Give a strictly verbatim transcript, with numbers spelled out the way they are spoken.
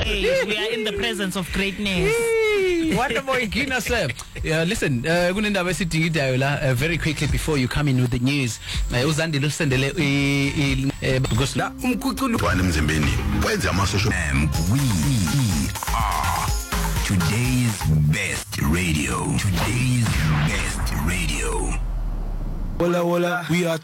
We are in the presence of greatness. What about Ikina, sir? Yeah, listen, uh, kunendaba esidingidayo la uh, very quickly before you come in with the news. Uh, uzandile usendele because la umkuculu wana emzimbeni wenza amasosho. We are today's best radio. Today's best radio. Hola, hola, we are